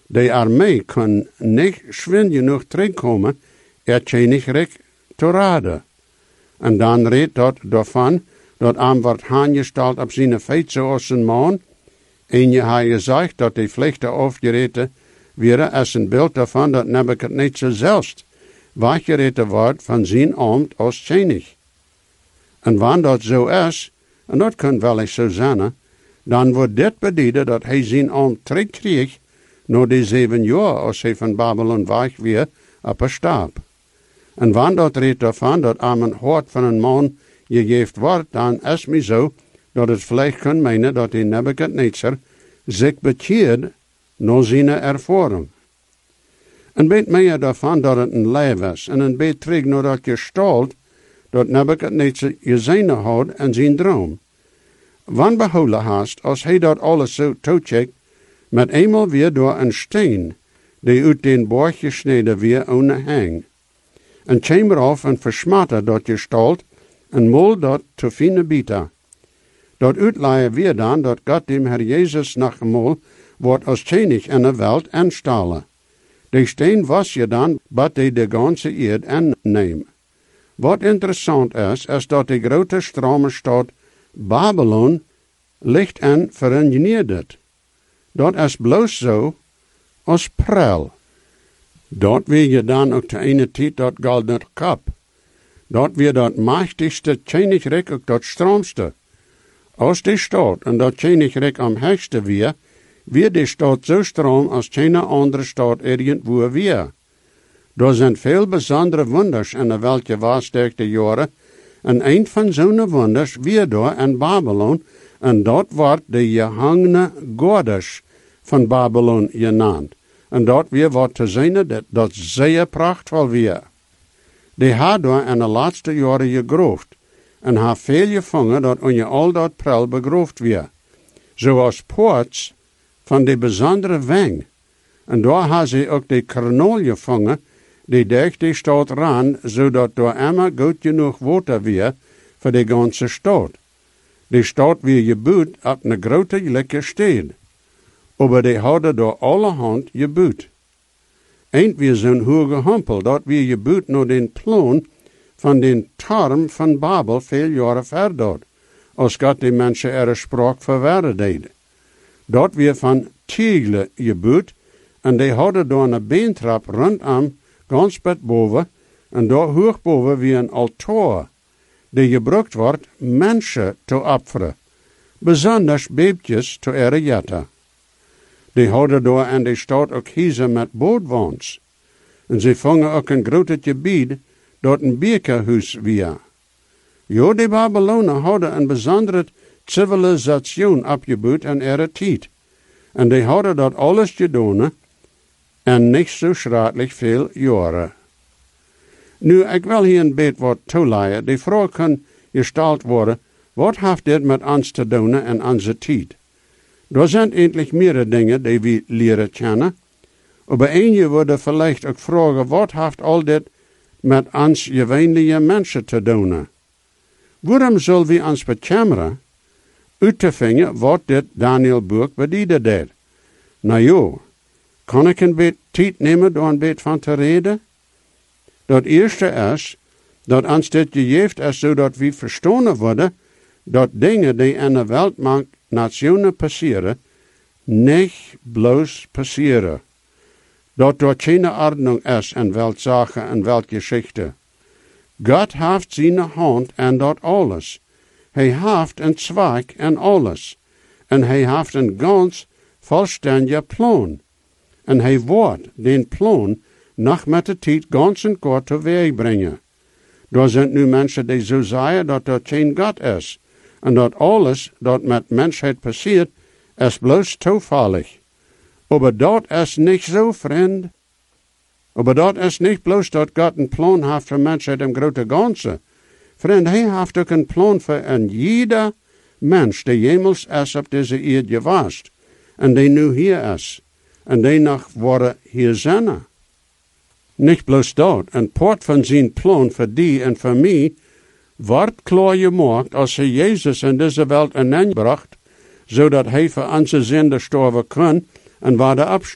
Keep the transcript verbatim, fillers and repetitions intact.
De armee kon niet schwind genoeg terugkomen, er Königreich te raden. En dan reed dat daarvan, dat hem wordt aangesteld op zijn feit zoals een man, en je had gezegd dat die vlechten afgereten werden als een beeld daarvan dat Nebuchadnezzar zelfs weggereten wordt van zijn ambt als koning. En wanneer dat zo is, en dat kan wel eens zo zijn, dan wordt dit beduiden dat hij zijn ambt terugkreeg na die zeven jaar als hij van Babylon weg weer op een stap. En wanneer dat redt daarvan dat aan een hart van een man gegeven wordt, dan is het zo dat het vielleicht kan menen dat die Nebuchadnezzar zich bekeert na zijn ervaring. Een beetje meer daarvan dat het een lijf is, en een beetje terug naar dat gestalt dat Nebuchadnezzar gezien had en zijn droom. Wanneer behouden haast, als hij dat alles zo toecheckt, met eenmaal weer door een steen, die uit den borg gesneden weer ohne hang. En chamber af en versmatter dat gestalt, en mol dat te fine bieten. Dat uitleihen weer dan dat God dem Herr Jezus nach mol wordt als koning in de wereld aanstellen. De steen was je dan, bat die de ganze eerd aanneemt. Wat interessant is, is dat de grote stromenstad Babylon ligt en verengineerd. Dat is bloos zo als prel. Dat weer je dan ook de ene tijd dat gouden kap. Dat weer dat machtigste koninkrijk ook dat stroomste. Als die stad en dat koninkrijk am hoogste weer, weer die stad zo stroom als geen andere stad irgendwo weer. Er zijn veel bijzondere wonders in de welke waarsterkte jaren, en een van zo'n wonders weer door in Babylon, en dat wordt de gehangene Godes van Babylon genaamd. En dat weer wordt te zien dat dat zeer prachtvol weer. Die had door in de laatste jaren gegroofd, en ha veel gevangen dat on je al dat prel begroofd weer. Zoals poorts van die bijzondere weng. En daar ha ze ook die kernol gevangen, die durch die stad ran, zodat door immer goed genoeg water weer voor de ganze stad. Die stad weer gebouwd op een grote lekker stad. Aber die hadden door allerhand gebouwd. Eend weer zo'n hoge hampel, dat weer gebouwd naar den plan van den Turm van Babel veel jaren verder, als God die mensen er spraak verwerden deed. Dat weer van tegelen gebouwd, en die hadden door een beentrap rondom, ganz bet boven, en daar hoog boven weer een altaar, die gebruikt wordt mensen te offeren, besonders beepjes te ere jetten. Die hadden door in de stad ook huizen met bootwaans. En ze vangen ook een groot gebied dat een bekerhuis weer. Ja, de Babylonen hadden een bijzondere civilisatie opgebouwd in ihre tijd. En die hadden dat alles gedaan en niet zo schrikkelijk veel jaren. Nu, ik wil hier een beetje wat toeleiden. Die vraag kan gesteld worden, wat heeft dit met ons te doen in onze tijd? Er zijn eindelijk meerdere dingen die we leren kennen. Maar een worden vielleicht ook vragen, wat heeft al dit met ons gewöhnliche mensen te doen? Waarom zullen we ons bekemmeren uit te vinden wat dit Daniel-boek beduiden deed? Nou ja, kan ik een beetje tijd nemen door een beetje van te reden? Dat eerste is, dat ons dit gegeven is, zodat we verstaan worden, dat dingen die in de wereld met nationen passeren, niet bloos passeren. Dat er geen ordnung is in weltzaken en weltgeschichte. God heeft zijn hand in dat alles. Hij heeft een zweig in alles. En hij heeft een ganz vollständiger plan. En hij wordt den plan nog met de tijd ganz en kort teweeg brengen. Er zijn nu mensen die zo zeggen dat er geen God is. En dat alles dat met mensheid passiert, is bloos toevallig. Maar dat is niet zo, vriend. Maar dat is niet bloos dat God een plan heeft voor mensheid im grote ganze. Vriend, hij heeft ook een plan voor een jeder mens die jemals is op deze eerd geweest. En die nu hier is. En die nog worden hier zijn. Niet bloos dat, een part van zijn plan voor die en voor mij, wordt klaar gemaakt als hij Jezus in deze wereld ineenbracht, zodat hij voor onze zonde sterven kan en worden